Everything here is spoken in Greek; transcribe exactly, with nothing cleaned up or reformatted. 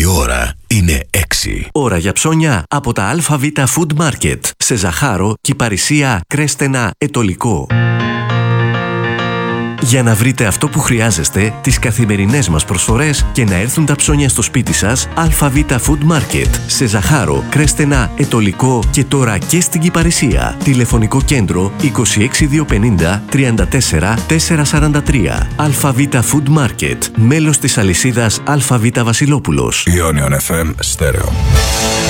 ώρα είναι έξι. Ώρα για ψώνια από τα ΑΒ Food Market σε Ζαχάρο, Κυπαρισία, Κρέστενα, Ετωλικό. Για να βρείτε αυτό που χρειάζεστε, τις καθημερινές μας προσφορές και να έρθουν τα ψώνια στο σπίτι σας, ΑΒ Food Market σε Ζαχάρο, Κρέστενα, Ετωλικό και τώρα και στην Κυπαρισία. Τηλεφωνικό κέντρο είκοσι έξι διακόσια πενήντα τριάντα τέσσερα τετρακόσια σαράντα τρία. ΑΒ Food Market, μέλος της αλυσίδας ΑΒ Βασιλόπουλος. Ionion εφ εμ Stereo.